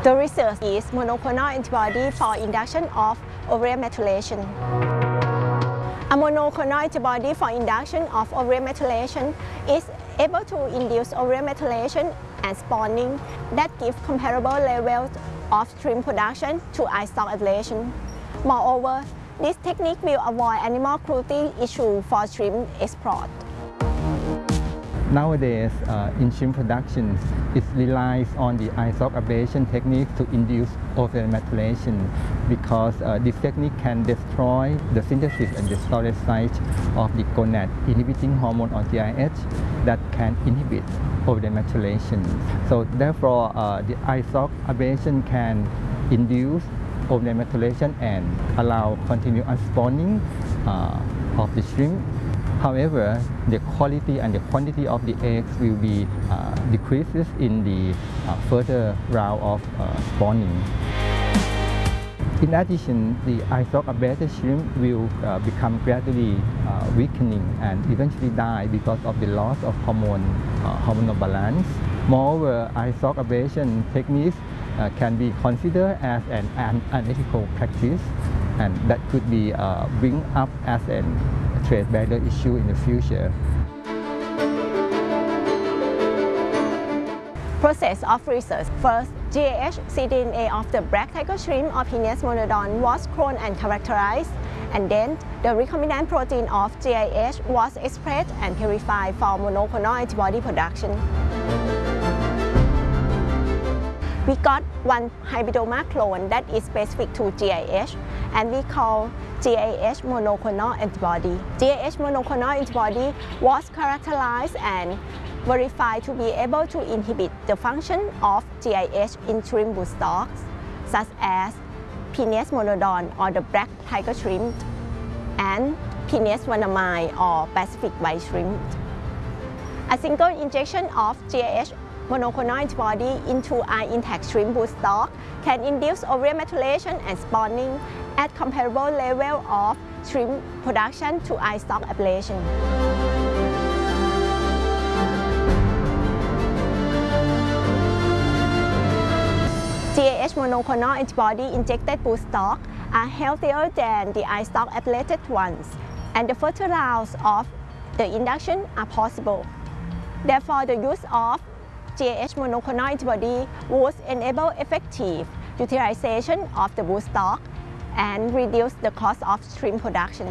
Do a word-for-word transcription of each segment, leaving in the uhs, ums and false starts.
The research is monoclonal antibody for induction of ovarian methylation. A monoclonal antibody for induction of ovarian methylation is able to induce ovarian methylation and spawning that give comparable levels of shrimp production to iStock ablation. Moreover, this technique will avoid animal cruelty issue for shrimp export. Nowadays, uh, in shrimp production, it relies on the iStock ablation technique to induce ovarian methylation because uh, this technique can destroy the synthesis and the storage site of the gonad inhibiting hormone or G I H that can inhibit ovarian methylation. So therefore, uh, the iStock ablation can induce ovarian methylation and allow continuous spawning uh, of the shrimp. However, the quality and the quantity of the eggs will be uh, decreases in the uh, further round of uh, spawning. In addition, the iStock ablated shrimp will uh, become gradually uh, weakening and eventually die because of the loss of hormone uh, hormonal balance. Moreover, iStock ablation techniques uh, can be considered as an, an unethical practice, and that could be uh, bring up as an trade barrier issue in the future. Process of research. First, G A H cDNA of the black tiger shrimp of Phineas monodon was cloned and characterized, and then the recombinant protein of G A H was expressed and purified for monoclonal antibody production. We got one hybridoma clone that is specific to G A H, and we call G A H monoclonal antibody. G A H monoclonal antibody was characterized and verified to be able to inhibit the function of G A H in shrimp broodstocks, such as Phineas monodon or the black tiger shrimp, and Phineas vannamei or Pacific white shrimp. A single injection of G A H monoclonal antibody into an intact shrimp broodstock can induce ovarian methylation and spawning at comparable level of shrimp production to iStock ablation. G A H monoclonal antibody injected broodstock are healthier than the iStock ablated ones, and the further rounds of the induction are possible. Therefore, the use of G A H monoclonal antibody would enable effective utilization of the broodstock and reduce the cost of shrimp production.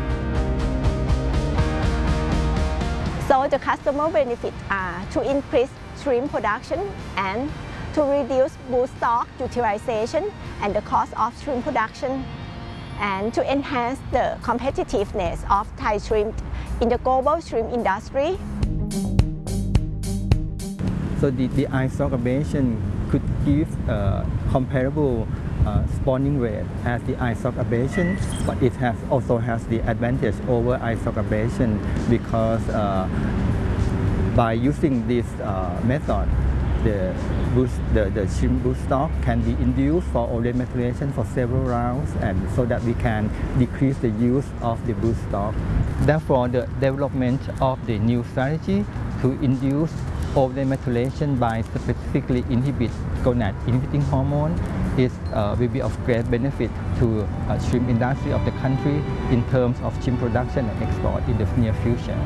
So the customer benefits are to increase shrimp production and to reduce broodstock utilization and the cost of shrimp production, and to enhance the competitiveness of Thai shrimp in the global shrimp industry. So the, the iStock ablation could give uh, comparable uh, spawning rate as the iStock ablation, but it has also has the advantage over iStock ablation because uh, by using this uh, method, the, boost, the, the shrimp broodstock can be induced for ovarian methylation for several rounds, and so that we can decrease the use of the broodstock. Therefore, the development of the new strategy to induce ovarian methylation by specifically inhibit gonad inhibiting hormone is uh, will be of great benefit to uh, shrimp industry of the country in terms of shrimp production and export in the near future.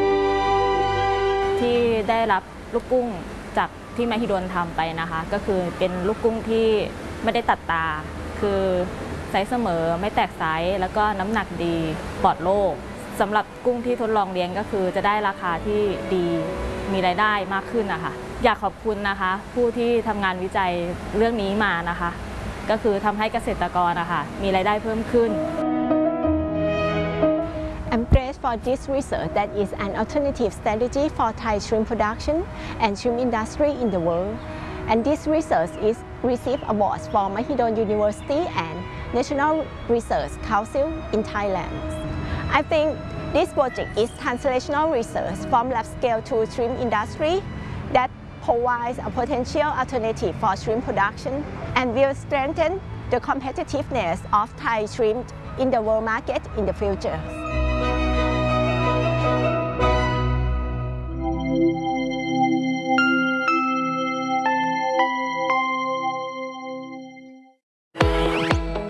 ที่ได้รับลูกกุ้งจากที่มหิดลทำไปนะคะก็คือเป็นลูกกุ้งที่ไม่ได้ตัดตาคือไซส์เสมอไม่แตกไซส์แล้วก็น้ำหนักดีปลอดโรคสำหรับกุ้งที่ทดลองเลี้ยงก็คือจะได้ราคาที่ดีมีรายได้มากขึ้นนะคะอยากขอบคุณนะคะผู้ที่ทำงานวิจัยเรื่องนี้มานะคะก็คือทำให้เกษตรกรนะคะมีรายได้เพิ่มขึ้น I'm grateful for this research that is an alternative strategy for Thai shrimp production and shrimp industry in the world. And this research is received awards from Mahidol University and National Research Council in Thailand. I think this project is translational research from lab scale to shrimp industry that provides a potential alternative for shrimp production and will strengthen the competitiveness of Thai shrimp in the world market in the future.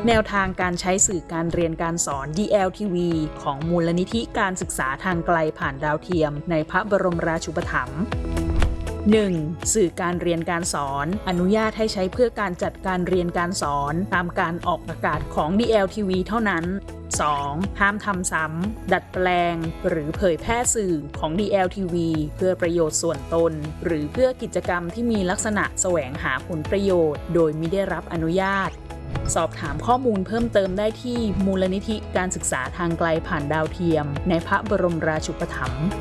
แนวทางการใช้สื่อการเรียนการสอน ดี แอล ที วี ของมูลนิธิการศึกษาทางไกลผ่านดาวเทียมในพระบรมราชูปถัมภ์ หนึ่ง. สื่อการเรียนการสอนอนุญาตให้ใช้เพื่อการจัดการเรียนการสอนตามการออกอากาศของ ดี แอล ที วี เท่านั้น สอง. ห้ามทำซ้ำดัดแปลงหรือเผยแพร่สื่อของ ดี แอล ที วี เพื่อประโยชน์ส่วนตนหรือเพื่อกิจกรรมที่มีลักษณะแสวงหาผลประโยชน์โดยมิได้รับอนุญาตสอบถามข้อมูลเพิ่มเติมได้ที่มูลนิธิการศึกษาทางไกลผ่านดาวเทียมในพระบรมราชูปถัมภ์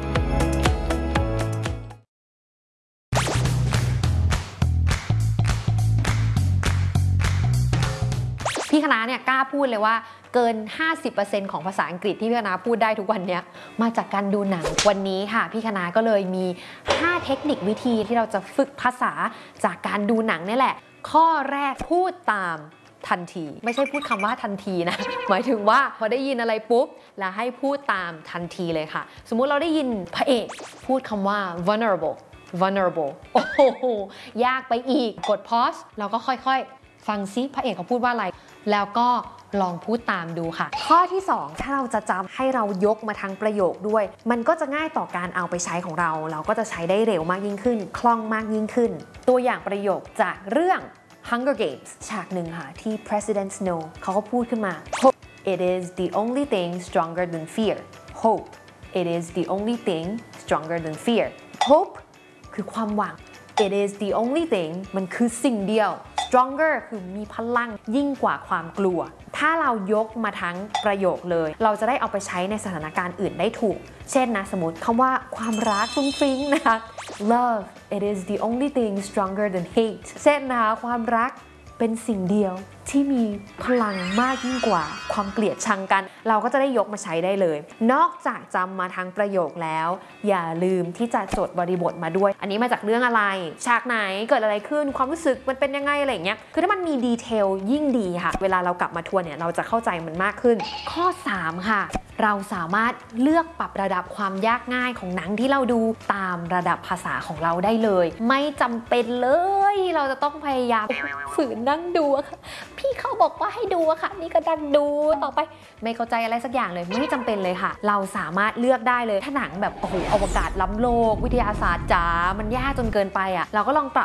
พี่คณะเนี่ยกล้าพูดเลยว่าเกิน ห้าสิบเปอร์เซ็นต์ ของภาษาอังกฤษที่พี่คณะพูดได้ทุกวันนี้มาจากการดูหนังวันนี้ค่ะพี่คณะก็เลยมีห้าเทคนิควิธีที่เราจะฝึกภาษาจากการดูหนังนี่แหละข้อแรกพูดตามทันทีไม่ใช่พูดคำว่าทันทีนะหมายถึงว่าพอได้ยินอะไรปุ๊บแล้วให้พูดตามทันทีเลยค่ะสมมุติเราได้ยินพระเอกพูดคำว่า vulnerable vulnerable โอ้โหยากไปอีกกด pause เราก็ค่อยๆฟังซิพระเอกเขาพูดว่าอะไรแล้วก็ลองพูดตามดูค่ะข้อที่สองถ้าเราจะจำให้เรายกมาทั้งประโยคด้วยมันก็จะง่ายต่อการเอาไปใช้ของเราเราก็จะใช้ได้เร็วมากยิ่งขึ้นคล่องมากยิ่งขึ้นตัวอย่างประโยคจากเรื่อง Hunger Games ฉากหนึ่งค่ะที่ President Snow เขาก็พูดขึ้นมา Hope it is the only thing stronger than fear Hope it is the only thing stronger than fear Hope คือความหวัง it is the only thing มันคือสิ่งเดียวstronger คือมีพลังยิ่งกว่าความกลัวถ้าเรายกมาทั้งประโยคเลยเราจะได้เอาไปใช้ในสถานการณ์อื่นได้ถูกเช่นนะสมมติคำว่าความรักฟุ้งฟิ้งนะคะ love it is the only thing stronger than hate เช่นนะคะความรักเป็นสิ่งเดียวที่มีพลังมากยิ่งกว่าความเกลียดชังกันเราก็จะได้ยกมาใช้ได้เลยนอกจากจำมาทั้งประโยคแล้วอย่าลืมที่จะจดบริบทมาด้วยอันนี้มาจากเรื่องอะไรฉากไหนเกิดอะไรขึ้นความรู้สึกมันเป็นยังไงอะไรอย่างเงี้ยคือถ้ามันมีดีเทลยิ่งดีค่ะเวลาเรากลับมาทวนเนี่ยเราจะเข้าใจมันมากขึ้นข้อสามค่ะเราสามารถเลือกปรับระดับความยากง่ายของหนังที่เราดูตามระดับภาษาของเราได้เลยไม่จำเป็นเลยเราจะต้องพยายามฝืนนั่งดูอะค่ะพี่เขาบอกว่าให้ดูอะค่ะนี่ก็ดังดูต่อไปไม่เข้าใจอะไรสักอย่างเลยไม่จำเป็นเลยค่ะเราสามารถเลือกได้เลยถ้าหนังแบบโอ้โหอวกาศล้ำโลกวิทยาศาสตร์จ๋ามันยากจนเกินไปอะเราก็ลองปรับ